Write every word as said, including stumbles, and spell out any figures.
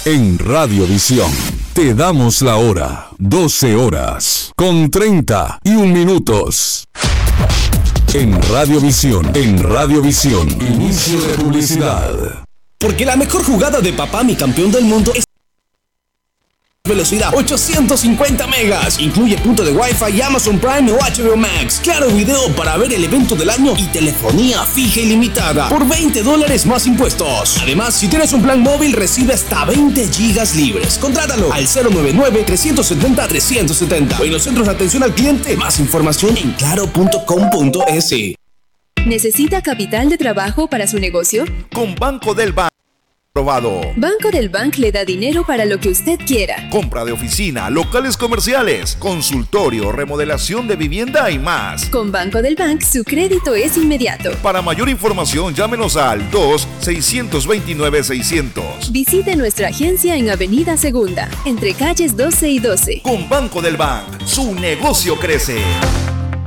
En Radiovisión te damos la hora, doce horas, con treinta y un minutos. En Radiovisión, en Radiovisión, inicio de publicidad. Porque la mejor jugada de papá, mi campeón del mundo, es velocidad ochocientos cincuenta megas. Incluye punto de Wi-Fi, Amazon Prime o H B O Max. Claro Video para ver el evento del año y telefonía fija ilimitada por veinte dólares más impuestos. Además, si tienes un plan móvil, recibe hasta veinte gigas libres. Contrátalo al cero nueve nueve, tres siete cero, tres siete cero o en los centros de atención al cliente. Más información en claro punto com punto es. ¿Necesita capital de trabajo para su negocio? Con Banco del Banco. Probado. Banco del Bank le da dinero para lo que usted quiera. Compra de oficina, locales comerciales, consultorio, remodelación de vivienda y más. Con Banco del Bank su crédito es inmediato. Para mayor información llámenos al dos, seis dos nueve, seiscientos. Visite nuestra agencia en Avenida Segunda, entre calles doce y doce. Con Banco del Bank, su negocio crece.